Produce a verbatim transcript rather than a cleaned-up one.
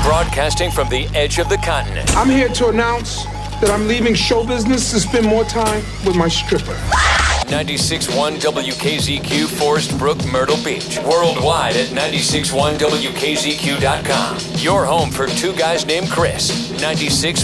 Broadcasting from the edge of the continent. I'm here to announce that I'm leaving show business to spend more time with my stripper. ninety-six point one W K Z Q, Forest Brook, Myrtle Beach. Worldwide at ninety-six point one W K Z Q dot com. Your home for two guys named Chris. ninety-six